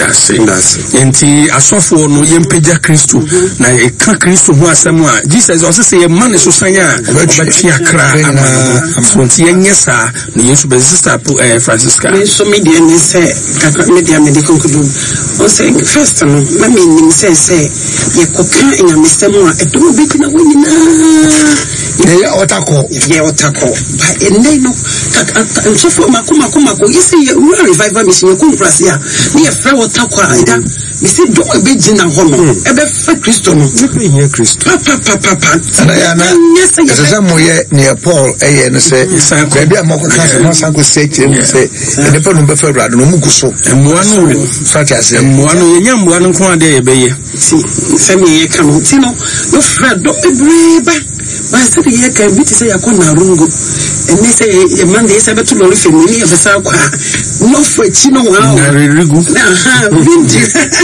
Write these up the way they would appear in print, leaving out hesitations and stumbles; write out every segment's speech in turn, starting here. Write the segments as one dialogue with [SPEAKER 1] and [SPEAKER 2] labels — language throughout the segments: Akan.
[SPEAKER 1] enti asofo no yempeja Kristo na e ka Kristo ho asem a Jesus also say e man so sanya obetwe akra ama so enti yenyesa na Yesu be sister Francisca
[SPEAKER 2] so media ni say media medical kudu o say first no na me nim say ye koka enyamesem a edo be na wonyina
[SPEAKER 3] ye otako
[SPEAKER 2] ba enne no so for makoma you see you revival mission ko prasia na ye fra otako aida me say do e be gina ho no e be fa Kristo no
[SPEAKER 1] e be Kristo
[SPEAKER 3] papa ana ya na ese mo ye ne Paul eye no say be bia mo ko kaso no sanko say kire say ne pa no be fa brado no mu guso
[SPEAKER 1] emwa no
[SPEAKER 3] fati ase
[SPEAKER 1] emwa no ye nyamwa no ko ade ye be ye
[SPEAKER 2] se me ye kan no ti no no fra do ebreba ba se ye kan bi ti say yakona rungo ene say e man dey say beto lori femini e be sa kwa no for chi no wa
[SPEAKER 1] na rigu
[SPEAKER 2] na bindi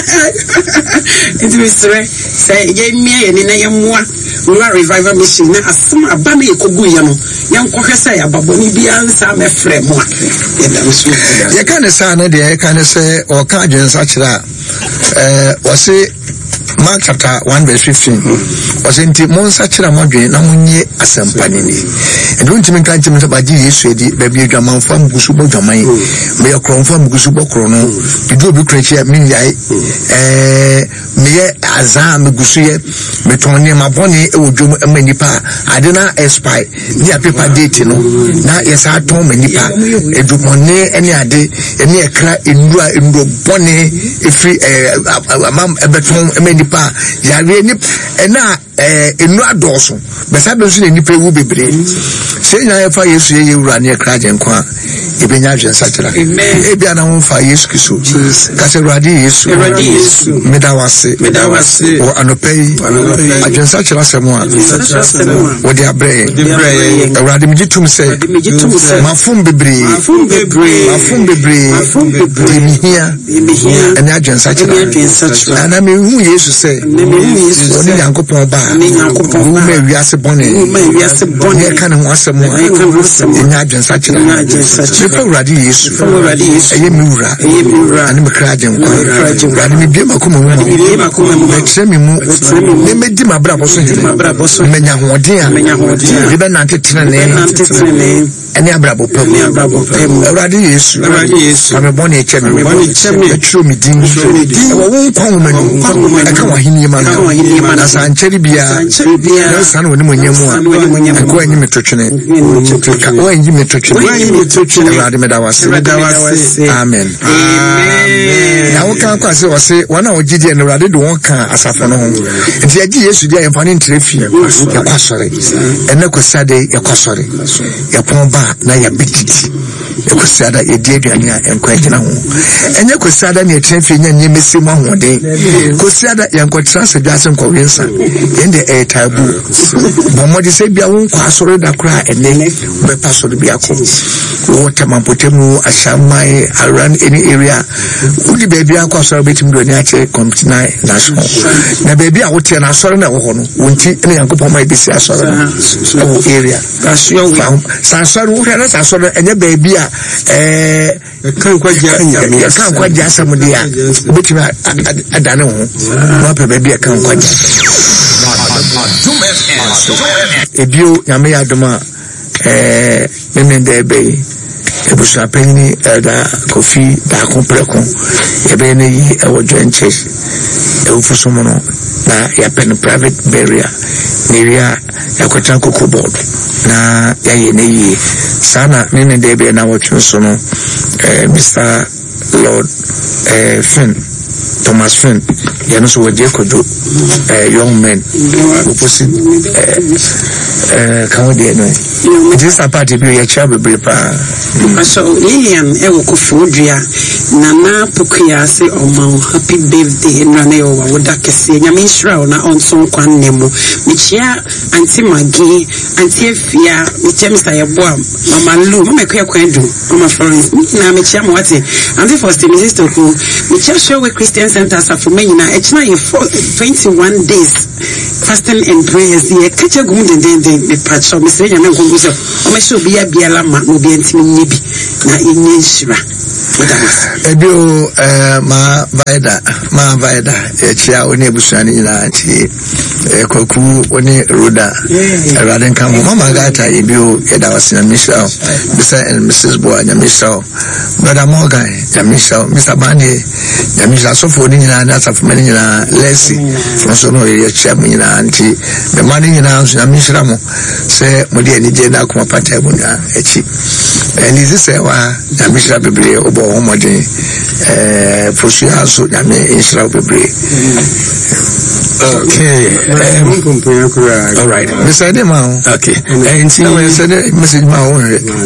[SPEAKER 2] it say ye me ye na ye moa no revival mission na asem aba na ye kogu ye no yan kwahwese ya baboni bia nsa me frɛ mo
[SPEAKER 3] ye kan say na de ye kan say o ka adwensa kira wose Mark chapter 1 verse 15 wasenti monsa kira modwen na munye asempane ni edun timi kan timi so baji Yesu edi baby adwaman fam gusu bo dwaman me yakron fam gusu bo kro no edu obi krechi me yai me ye azan me gusu ye me tonni ma boni e wodwom e manipa ade na expire ni a paper date no na yesa ton manipa edu monne ene ade ene ekra endua endo boni efri amam ebeton nipa yare ni ena enu adoso besa be so ni nipa wu bebre se nya fa Yesu ye wura ne kra je nkwa ebenya adwensa kira ebia na ho fa Yesu Kristo ka se wura Yesu medawase o anopei adwensa kira se mo a wo de abre wura de mijitum se mafum bebre de mihia ene adwensa kira ana me hu Yesu se oni Nyankopon ba wo me wiase bone ye kan ho asem enya adwensa kira fa wurade Yesu eye mi wura ani me kraje nkwa wurade me bia makoma mu me tremi mu ne medi mabra boso hene menya hoden a ye be nante tenene ene abrabo pam wurade Yesu ame bone eche me etro mi din wo nkwa wo manu aka wa hini ma na sancheri bia na san woni monyemu a ko anyi metotwene ko anyi metotwene wurade medawase amen na wo kan kwase wose wana ogidi na wurade de won kan asafo no ho nti agi Yesu dia yemfa ne ntrefi yakwasore ene kwasade yakwasore yapomba na yabititi yakwasada yedi aduane a enkwa gina ho enye kwasada ne ntrefi nya nyemesi mu ahode kwasada yankwatra se biase nkwensa ende tabu bomodi se bia won kwasore da kra ene be pasore bia ko water mampotemu ashamai around any area udi baby akwasore betim do ni ache community national na baby a wote na asore na wo ho no wonti ene Yankopon mai bisi asore no area asyo asore wo na asore enye baby a kan kwaja asam dia betim adane ho no pe baby kan kwaja ebio nyame ya doma memende ebe ebusa penni da kofi da kompreko ebe ne yi ewo joint church efuso mono na ya pen private burial neria ya kwatan kokobod na ya ye ne yi sana memende ebe na wochu so no Mr. Lord Finn Thomas Finn yano so wodi kodo young men opposite kan wodi no this party bi ya cha bebre pa
[SPEAKER 2] so Lilian e wo ko fodua nana pokuya se omo happy birthday na na yo wo da kese nyame Israel na onso kwan nemo michia anti magi anti efia michem sayebo mama lu mama kwa kwandu mama Florence na michia mo wate anti first minister ko michia show we Christian Center for me na echna ye 21 days fasting and prayers ye kacha gum de patcho me say nyame nkongu so o me show bia bia la ma no bia ntimi nyebi na enye nshira
[SPEAKER 3] ebio ma Vaida, Chia, Oni Busani, Koku, Oni Ruda, Raden Kamu, Mama Gata, Ibu, Edawasina Michelle, Mr. and Mrs. Boy, Michelle, Brother Morgan, Michelle, Mr. Bandi, Michelle, so for Nina, that's of many Leslie, from Sono, Chairman, Auntie, the money in house, Michelle, say, Modia Nijena, Kumapata, Echi, and is this a Michelle Bibri, Obo Homodi, Foshiasu, Yame, Israel Bibri. Okay, all right. Mr. Demau. Okay, and see, I said, Mrs. Mao.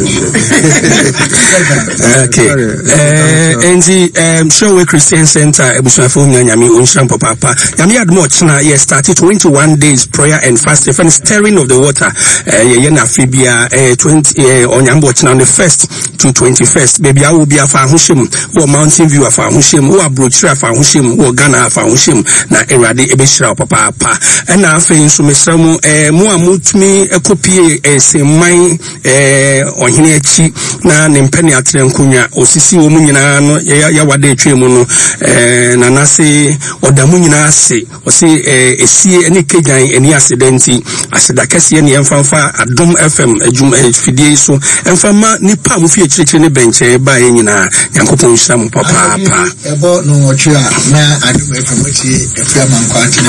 [SPEAKER 3] Okay, and the Show Christian Center, Ebushafon, Yami, Unshan Papa. Yami had much now, yes, started 21 days prayer and fasting, and stirring of the water. Yena Fibia, 20 on Yamboch on the 1st to 21st. Baby, I will be a Fahushim, or Mountain View of Fahushim, or Brochra Fahushim, or Ghana Fahushim, na Eradi Ebishra Papa. And now, things from some more mutmi a copy a same mine on Hinechi, Nan and Penny Atrencunia, or Sisi Munano, Yawade Tremono, Nanase, or Damunase, or say a sea any Kajan, any accidenti, as the Cassian Fanfa, a Dom FM, a Jum Fideso, and Fama Nipa Mufi Chicken bench by Yankopon Sam Papa. About no chia, I do a committee, a Flaman Quantum.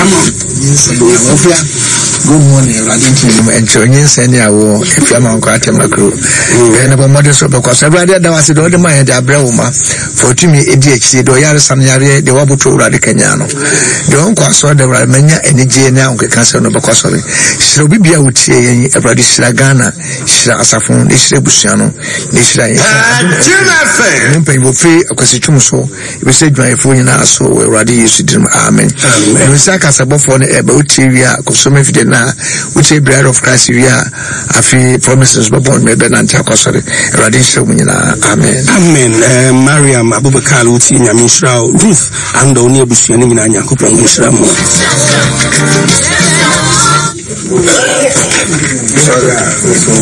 [SPEAKER 3] Good morning, Radin, and Chinese and Yawo, if you're on Quatam crew. And about mothers of because every day there was a daughter my head, Abrahama, for Timmy ADHD, Doyar Samyari, the Wabutu Radicaniano. The uncle saw the Ramania and the Jana, Cancer of Bocosoli. She will be out here, a Bradish Lagana, Shra Asafon, Ishre Busiano, Ishra. Will free a Cosituso, if we said my phone in our soul, Radi used to Amen. And we sack us above for about Tivia, Consuming Fidena, which a bread of Christ, a few promises, but born maybe and Takosari, Radisha, Amen.
[SPEAKER 1] Amen. Mariam Abubakar, Utina Mishra, Ruth, and Onia Busiani, and Yakupa Mishra.